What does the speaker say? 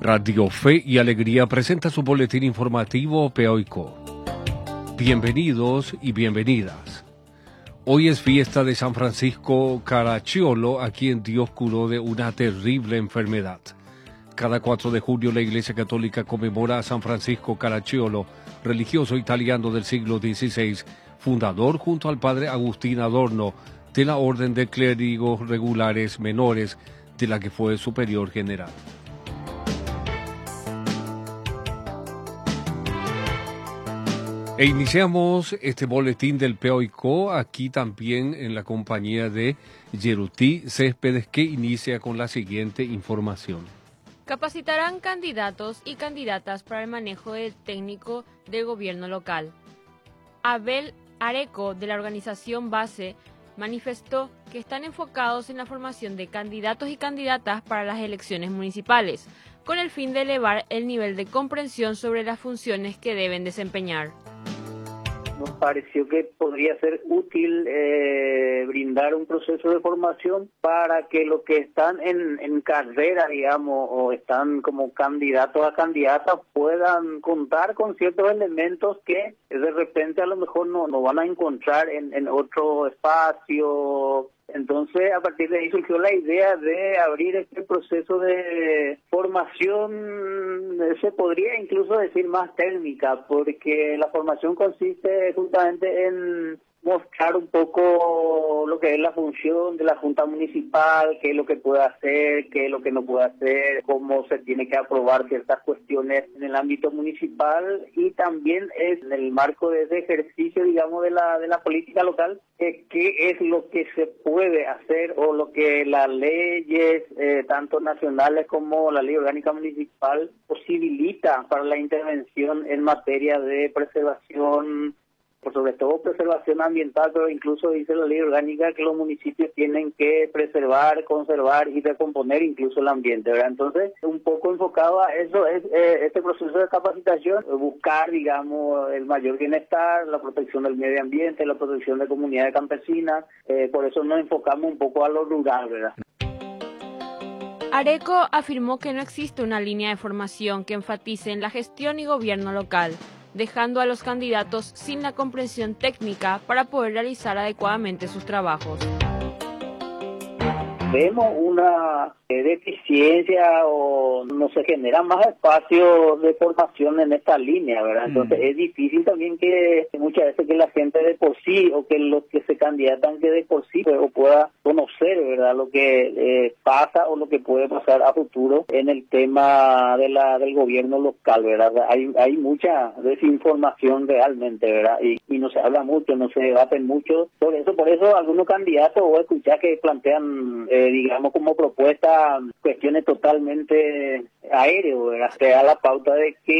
Radio Fe y Alegría presenta su boletín informativo Peoico. Bienvenidos y bienvenidas. Hoy es fiesta de San Francisco Caracciolo, a quien Dios curó de una terrible enfermedad. Cada 4 de julio la Iglesia Católica conmemora a San Francisco Caracciolo, religioso italiano del siglo XVI, fundador junto al padre Agustín Adorno de la Orden de Clérigos Regulares Menores, de la que fue superior general. E iniciamos este boletín del Peoico aquí también en la compañía de Yerutí Céspedes, que inicia con la siguiente información. Capacitarán candidatos y candidatas para el manejo del técnico del gobierno local. Abel Areco, de la organización Base, manifestó que están enfocados en la formación de candidatos y candidatas para las elecciones municipales, con el fin de elevar el nivel de comprensión sobre las funciones que deben desempeñar. Nos pareció que podría ser útil brindar un proceso de formación para que los que están en carrera, digamos, o están como candidatos a candidatas, puedan contar con ciertos elementos que de repente a lo mejor no van a encontrar en otro espacio. Entonces, a partir de ahí surgió la idea de abrir este proceso de formación, se podría incluso decir más técnica, porque la formación consiste justamente en mostrar un poco lo que es la función de la Junta Municipal, qué es lo que puede hacer, qué es lo que no puede hacer, cómo se tiene que aprobar ciertas cuestiones en el ámbito municipal, y también es en el marco de ese ejercicio, digamos, de la política local, qué es lo que se puede hacer o lo que las leyes, tanto nacionales como la Ley Orgánica Municipal, posibilita para la intervención en materia de preservación, por sobre todo preservación ambiental, pero incluso dice la ley orgánica que los municipios tienen que preservar, conservar y recomponer incluso el ambiente, ¿verdad? Entonces, un poco enfocado a eso es este proceso de capacitación, buscar, digamos, el mayor bienestar, la protección del medio ambiente, la protección de comunidades campesinas, por eso nos enfocamos un poco a lo rural, ¿verdad? Areco afirmó que no existe una línea de formación que enfatice en la gestión y gobierno local, dejando a los candidatos sin la comprensión técnica para poder realizar adecuadamente sus trabajos. Vemos una deficiencia o no se genera más espacio de formación en esta línea, ¿verdad? Entonces es difícil también que muchas veces que la gente de por sí o que los que se candidatan que de por sí o pueda conocer, ¿verdad?, lo que pasa o lo que puede pasar a futuro en el tema del gobierno local, ¿verdad? Hay mucha desinformación realmente, ¿verdad? Y no se habla mucho, no se debate mucho sobre eso. Por eso algunos candidatos o escuchar que plantean digamos como propuesta cuestiones totalmente aéreas, ¿verdad? Se da la pauta de que